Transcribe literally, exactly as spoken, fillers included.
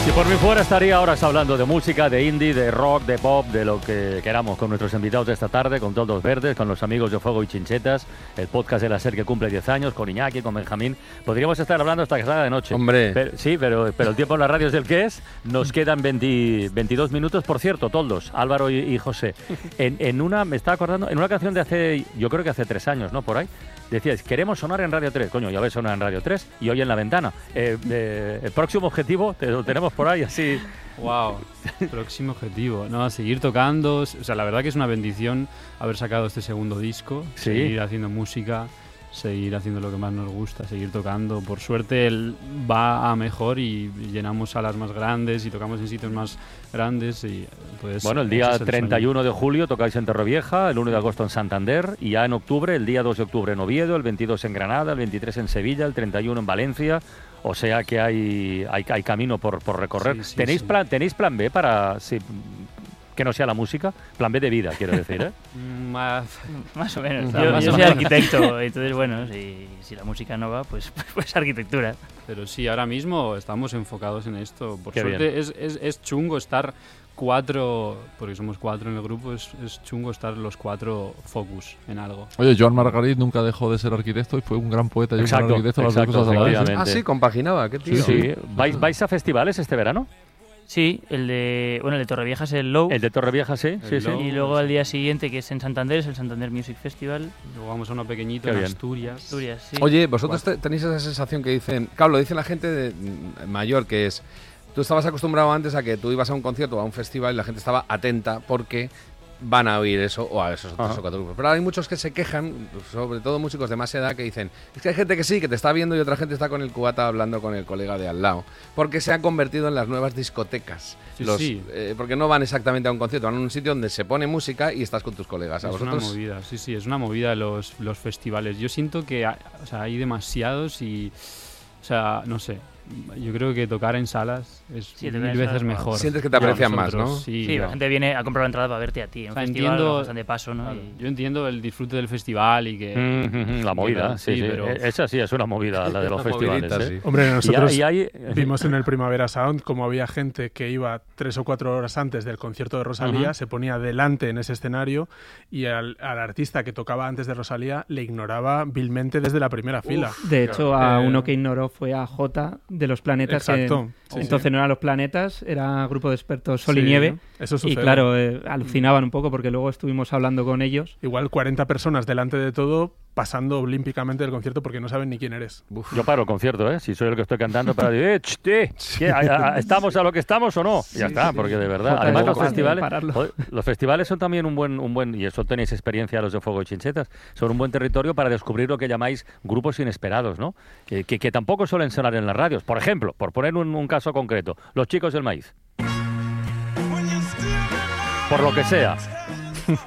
Si por mí fuera, estaría horas hablando de música, de indie, de rock, de pop, de lo que queramos con nuestros invitados de esta tarde, con Toldos Verdes, con los amigos de Fuego y Chinchetas, el podcast de la SER que cumple diez años, con Iñaki, con Benjamín. Podríamos estar hablando hasta que salga de noche. Hombre. Pero, sí, pero, pero el tiempo en la radio es el que es. Nos quedan veinte, veintidós minutos. Por cierto, Toldos, Álvaro y, y José, en, en una, me estaba acordando, en una canción de hace, yo creo que hace tres años, ¿no? Por ahí. Decíais, queremos sonar en Radio tres. Coño, ya ves sonar en Radio tres y hoy en La Ventana. Eh, eh, el próximo objetivo, te lo tenemos por ahí, así... Wow, próximo objetivo. No, seguir tocando. O sea, la verdad que es una bendición haber sacado este segundo disco. Sí. Seguir haciendo música, seguir haciendo lo que más nos gusta, seguir tocando. Por suerte él va a mejor y llenamos salas más grandes y tocamos en sitios más grandes. Y pues, bueno, el día treinta y uno de julio tocáis en Torrevieja, el uno de agosto en Santander y ya en octubre, el día dos de octubre en Oviedo, el veintidós en Granada, el veintitrés en Sevilla, el treinta y uno en Valencia. O sea que hay, hay, hay camino por, por recorrer. Sí, sí, ¿Tenéis, sí. Plan, ¿Tenéis plan B para si, que no sea la música? Plan B de vida, quiero decir, ¿eh? Más, Más o menos. Yo- Yo, más yo o soy menos. arquitecto, entonces bueno, si, si la música no va, pues, pues arquitectura. pero sí, ahora mismo estamos enfocados en esto. Por Qué suerte es, es, es chungo estar cuatro, porque somos cuatro en el grupo, es, es chungo estar los cuatro focus en algo. Oye, Joan Margarit nunca dejó de ser arquitecto y fue un gran poeta y un gran Exacto, arquitecto, las dos exacto, cosas a la vez. efectivamente. Ah, sí, compaginaba, qué tío. Sí, sí. ¿Vais, ¿Vais a festivales este verano? Sí, el de bueno el de Torrevieja es el Low. El de Torrevieja, sí, sí, El sí. Low. Y luego al día siguiente, que es en Santander, es el Santander Music Festival. Luego vamos a uno pequeñito Qué en bien. Asturias. Asturias, sí. Oye, vosotros te- tenéis esa sensación que dicen, claro, lo dice la gente de- mm, mayor, que es, tú estabas acostumbrado antes a que tú ibas a un concierto o a un festival y la gente estaba atenta porque van a oír eso o a esos otros Ajá. o cuatro grupos. Pero ahora hay muchos que se quejan, sobre todo músicos de más edad, que dicen, es que hay gente que sí, que te está viendo y otra gente está con el cubata hablando con el colega de al lado, porque se han convertido en las nuevas discotecas. Sí, Los, sí. eh, porque no van exactamente a un concierto, van a un sitio donde se pone música y estás con tus colegas. ¿A Es una vosotros? movida, sí, sí, es una movida los, los festivales. Yo siento que ha- o sea, hay demasiados y, o sea, no sé, yo creo que tocar en salas es Sí, mil tocar en veces salas, mejor. Sientes que te para aprecian más, nosotros, ¿no? Sí, Sí, la no. gente viene a comprar la entrada para verte a ti. En O sea, festival entiendo- pasan de paso, ¿no? Claro, Y- yo entiendo el disfrute del festival y que... Mm, la movida, sí, Sí, sí. pero- Esa sí es una movida, la de los Una festivales. movidita, ¿eh? sí. Hombre, nosotros Y hay- vimos en el Primavera Sound como había gente que iba tres o cuatro horas antes del concierto de Rosalía, Ujú. se ponía delante en ese escenario y al, al artista que tocaba antes de Rosalía le ignoraba vilmente desde la primera fila. De hecho, a Eh, uno que ignoró fue a Jota de los Planetas. Exacto. en- Sí, entonces sí. no eran los Planetas, era grupo de expertos Sol Sí, y Nieve. Eso Y sucede. claro, eh, alucinaban un poco porque luego estuvimos hablando con ellos. Igual cuarenta personas delante de todo pasando olímpicamente del concierto porque no saben ni quién eres. Yo paro el concierto, ¿eh? Si soy el que estoy cantando para decir, eh, ch, te, ¿qué? ¿A- a- ¿estamos a lo que estamos o no? Ya está, porque de verdad. Jota, Además, es los capaz de festivales, pararlo. joder, los festivales son también un buen, un buen, y eso tenéis experiencia los de Fuego y Chinchetas, son un buen territorio para descubrir lo que llamáis grupos inesperados, ¿no? Que, que, que tampoco suelen sonar en las radios. Por ejemplo, por poner un, un caso concreto, los Chicos del Maíz. Por lo que sea,